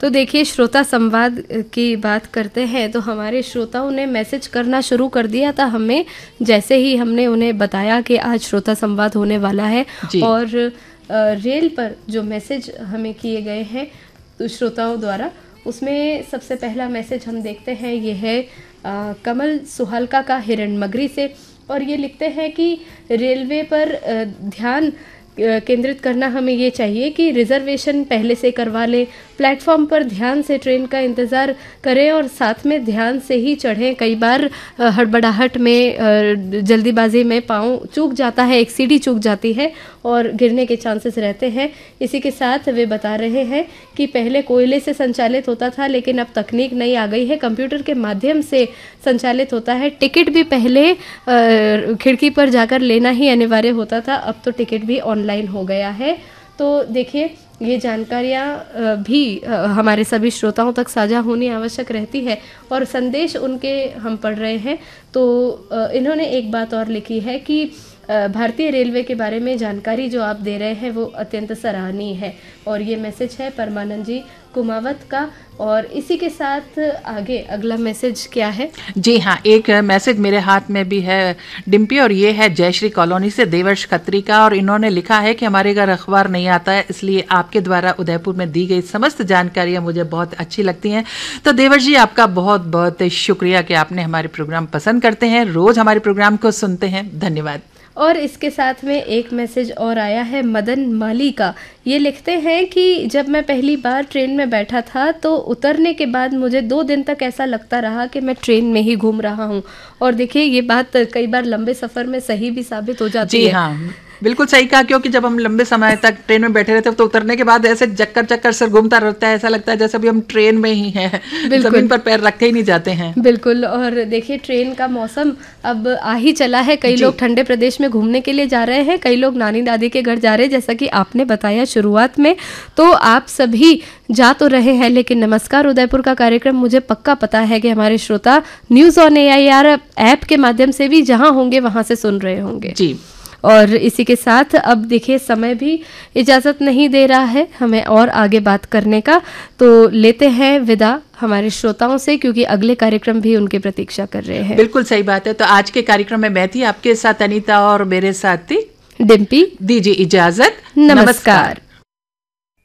तो देखिए, श्रोता संवाद की बात करते हैं तो हमारे श्रोताओं ने मैसेज करना शुरू कर दिया था हमें, जैसे ही हमने उन्हें बताया कि आज श्रोता संवाद होने वाला है। और रेल पर जो मैसेज हमें किए गए हैं तो श्रोताओं द्वारा, उसमें सबसे पहला मैसेज हम देखते हैं, ये है कमल सुहालका का हिरणमगरी से, और ये लिखते हैं कि रेलवे पर ध्यान केंद्रित करना हमें ये चाहिए कि रिजर्वेशन पहले से करवा लें, प्लेटफॉर्म पर ध्यान से ट्रेन का इंतज़ार करें और साथ में ध्यान से ही चढ़ें। कई बार हड़बड़ाहट में, जल्दीबाजी में पाँव चूक जाता है, एक सीढ़ी चूक जाती है और गिरने के चांसेस रहते हैं। इसी के साथ वे बता रहे हैं कि पहले कोयले से संचालित होता था, लेकिन अब तकनीक नई आ गई है, कंप्यूटर के माध्यम से संचालित होता है। टिकट भी पहले खिड़की पर जाकर लेना ही अनिवार्य होता था, अब तो टिकट भी ऑनलाइन हो गया है। तो देखिए, ये जानकारियाँ भी हमारे सभी श्रोताओं तक साझा होनी आवश्यक रहती है और संदेश उनके हम पढ़ रहे हैं। तो इन्होंने एक बात और लिखी है कि भारतीय रेलवे के बारे में जानकारी जो आप दे रहे हैं वो अत्यंत सराहनीय है, और ये मैसेज है परमानंद जी कुमावत का। और इसी के साथ आगे अगला मैसेज क्या है? जी हाँ, एक मैसेज मेरे हाथ में भी है डिम्पी, और ये है जयश्री कॉलोनी से देवर्ष खत्री का, और इन्होंने लिखा है कि हमारे घर अखबार नहीं आता है, इसलिए आपके द्वारा उदयपुर में दी गई समस्त जानकारियां मुझे बहुत अच्छी लगती हैं। तो देवर्ष जी, आपका बहुत बहुत शुक्रिया कि आपने हमारे प्रोग्राम पसंद करते हैं, रोज हमारे प्रोग्राम को सुनते हैं। धन्यवाद। और इसके साथ में एक मैसेज और आया है मदन माली का। ये लिखते हैं कि जब मैं पहली बार ट्रेन में बैठा था तो उतरने के बाद मुझे 2 दिन तक ऐसा लगता रहा कि मैं ट्रेन में ही घूम रहा हूँ। और देखिए, ये बात कई बार लंबे सफ़र में सही भी साबित हो जाती है। हाँ, बिल्कुल सही कहा, क्योंकि जब हम लंबे समय तक ट्रेन में बैठे रहते हैं तो उतरने के बाद ऐसे चक्कर सर घूमता रहता है, ऐसा लगता है जैसे भी हम ट्रेन में ही हैं, जमीन पर पैर रखे ही नहीं जाते हैं। बिल्कुल। और देखिए, ट्रेन का मौसम अब आ ही चला है, कई लोग ठंडे प्रदेश में घूमने के लिए जा रहे हैं, कई लोग नानी दादी के घर जा रहे हैं, जैसा कि आपने बताया शुरुआत में। तो आप सभी जा तो रहे हैं, लेकिन नमस्कार उदयपुर का कार्यक्रम मुझे पक्का पता है कि हमारे श्रोता न्यूज़ ऑन AIR ऐप के माध्यम से भी जहां होंगे वहां से सुन रहे होंगे जी। और इसी के साथ अब देखिए, समय भी इजाज़त नहीं दे रहा है हमें और आगे बात करने का, तो लेते हैं विदा हमारे श्रोताओं से, क्योंकि अगले कार्यक्रम भी उनकी प्रतीक्षा कर रहे हैं। बिल्कुल सही बात है। तो आज के कार्यक्रम में मैं थी आपके साथ अनीता और मेरे साथ थी डिम्पी। दीजिए इजाजत, नमस्कार।